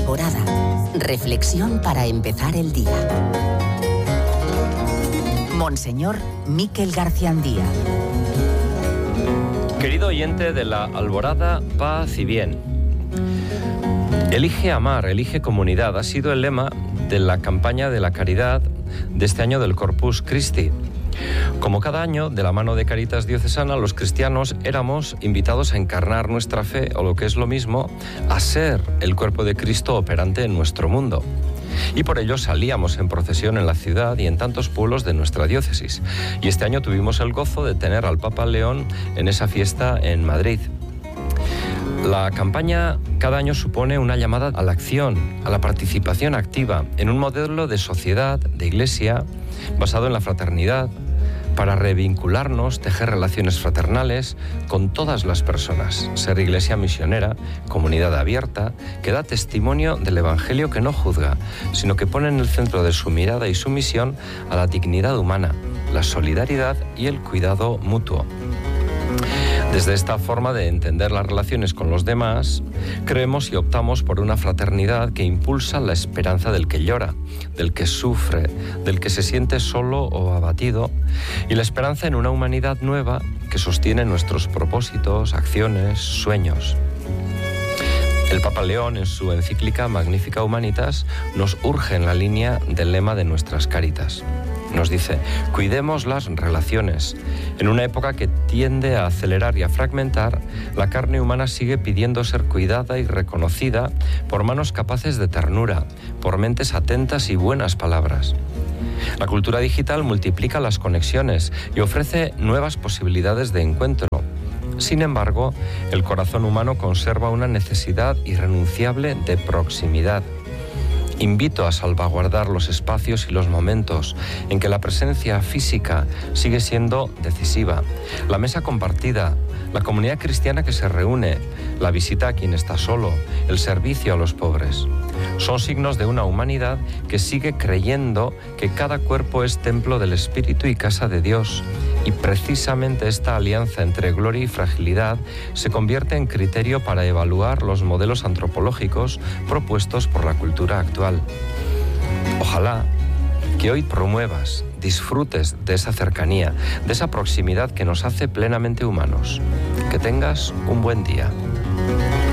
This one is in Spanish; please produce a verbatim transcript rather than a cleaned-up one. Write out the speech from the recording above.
Alborada. Reflexión para empezar el día. Monseñor Miquel Garciandía. Querido oyente de la Alborada, paz y bien. Elige amar, elige comunidad. Ha sido el lema de la campaña de la caridad de este año del Corpus Christi. Como cada año, de la mano de Caritas Diocesana, los cristianos éramos invitados a encarnar nuestra fe, o lo que es lo mismo, a ser el cuerpo de Cristo operante en nuestro mundo. Y por ello salíamos en procesión en la ciudad y en tantos pueblos de nuestra diócesis. Y este año tuvimos el gozo de tener al Papa León en esa fiesta en Madrid. La campaña cada año supone una llamada a la acción, a la participación activa, en un modelo de sociedad, de iglesia, basado en la fraternidad, para revincularnos, tejer relaciones fraternales con todas las personas, ser iglesia misionera, comunidad abierta, que da testimonio del Evangelio que no juzga, sino que pone en el centro de su mirada y su misión a la dignidad humana, la solidaridad y el cuidado mutuo. Desde esta forma de entender las relaciones con los demás, creemos y optamos por una fraternidad que impulsa la esperanza del que llora, del que sufre, del que se siente solo o abatido, y la esperanza en una humanidad nueva que sostiene nuestros propósitos, acciones, sueños. El Papa León, en su encíclica Magnificat Humanitas, nos urge en la línea del lema de nuestras Cáritas. Nos dice, cuidemos las relaciones. En una época que tiende a acelerar y a fragmentar, la carne humana sigue pidiendo ser cuidada y reconocida por manos capaces de ternura, por mentes atentas y buenas palabras. La cultura digital multiplica las conexiones y ofrece nuevas posibilidades de encuentro. Sin embargo, el corazón humano conserva una necesidad irrenunciable de proximidad. Invito a salvaguardar los espacios y los momentos en que la presencia física sigue siendo decisiva. La mesa compartida, la comunidad cristiana que se reúne, la visita a quien está solo, el servicio a los pobres. Son signos de una humanidad que sigue creyendo que cada cuerpo es templo del Espíritu y casa de Dios. Y precisamente esta alianza entre gloria y fragilidad se convierte en criterio para evaluar los modelos antropológicos propuestos por la cultura actual. Ojalá que hoy promuevas, disfrutes de esa cercanía, de esa proximidad que nos hace plenamente humanos. Que tengas un buen día.